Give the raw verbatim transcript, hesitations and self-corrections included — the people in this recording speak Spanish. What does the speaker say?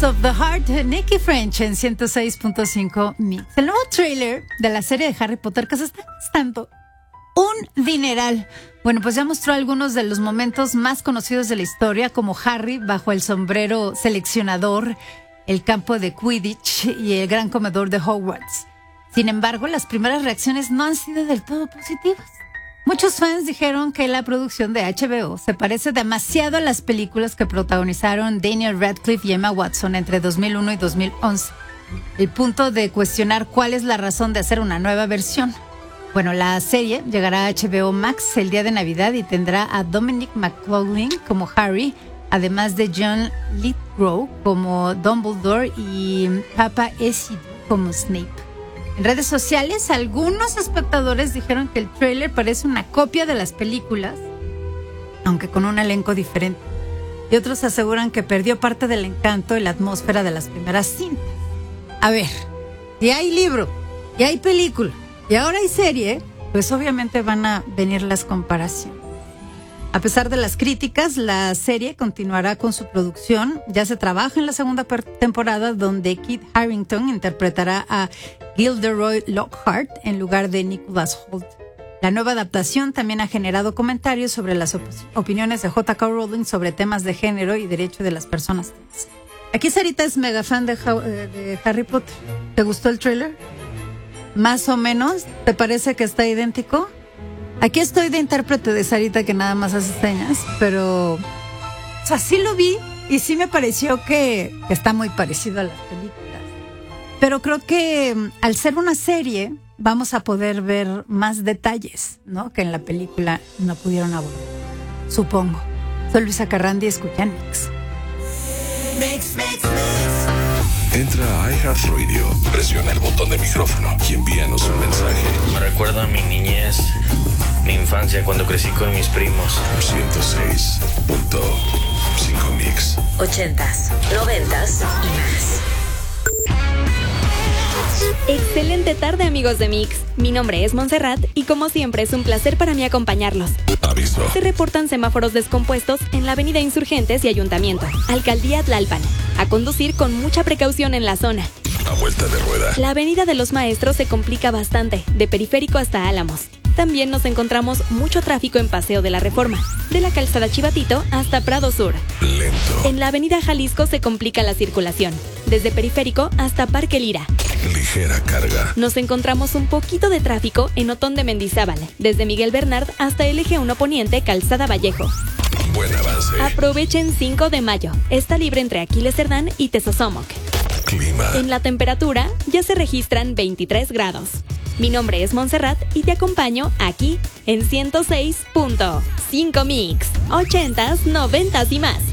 of the Heart, Nicky French en ciento seis punto cinco Mix. El nuevo trailer de la serie de Harry Potter que se está gastando un dineral. Bueno, pues ya mostró algunos de los momentos más conocidos de la historia, como Harry bajo el sombrero seleccionador, el campo de Quidditch y el gran comedor de Hogwarts. Sin embargo, las primeras reacciones no han sido del todo positivas. Muchos fans dijeron que la producción de H B O se parece demasiado a las películas que protagonizaron Daniel Radcliffe y Emma Watson entre dos mil uno y dos mil once. El punto de cuestionar cuál es la razón de hacer una nueva versión. Bueno, la serie llegará a H B O Max el día de Navidad y tendrá a Dominic McLaughlin como Harry, además de John Lithgow como Dumbledore y Papa Ezio como Snape. En redes sociales, algunos espectadores dijeron que el tráiler parece una copia de las películas, aunque con un elenco diferente. Y otros aseguran que perdió parte del encanto y la atmósfera de las primeras cintas. A ver, si hay libro, y hay película, y ahora hay serie, pues obviamente van a venir las comparaciones. A pesar de las críticas, la serie continuará con su producción. Ya se trabaja en la segunda temporada, donde Kit Harington interpretará a Gilderoy Lockhart en lugar de Nicholas Hoult. La nueva adaptación también ha generado comentarios sobre las op- opiniones de J K Rowling sobre temas de género y derecho de las personas trans. Aquí Sarita es mega fan de, ha- de Harry Potter. ¿Te gustó el tráiler? Más o menos. ¿Te parece que está idéntico? Aquí estoy de intérprete de Sarita, que nada más hace señas, pero o sea, sí lo vi y sí me pareció que, que está muy parecido a las películas. Pero creo que al ser una serie vamos a poder ver más detalles, ¿no?, que en la película no pudieron abordar. Supongo. Soy Luisa Carrandi, escuchan Mix. Mix, mix, mix. Entra a iHeartRadio, presiona el botón de micrófono y envíanos un mensaje. Me recuerda a mi niñez, mi infancia cuando crecí con mis primos. ciento seis punto cinco Mix. Ochentas, noventas y más. Excelente tarde, amigos de Mix. Mi nombre es Montserrat y como siempre es un placer para mí acompañarlos. Aviso. Se reportan semáforos descompuestos en la avenida Insurgentes y Ayuntamiento, Alcaldía Tlalpan. A conducir con mucha precaución en la zona. A vuelta de rueda. La avenida de los Maestros se complica bastante, de Periférico hasta Álamos. También nos encontramos mucho tráfico en Paseo de la Reforma, de la calzada Chivatito hasta Prado Sur. Lento. En la avenida Jalisco se complica la circulación, desde Periférico hasta Parque Lira. Ligera carga. Nos encontramos un poquito de tráfico en Otón de Mendizábal, desde Miguel Bernard hasta el eje uno Poniente, Calzada Vallejo. Buen avance. Aprovechen cinco de mayo, está libre entre Aquiles Cerdán y Tezosomoc. Clima. En la temperatura ya se registran veintitrés grados. Mi nombre es Montserrat y te acompaño aquí en ciento seis punto cinco Mix, ochentas, noventas y más.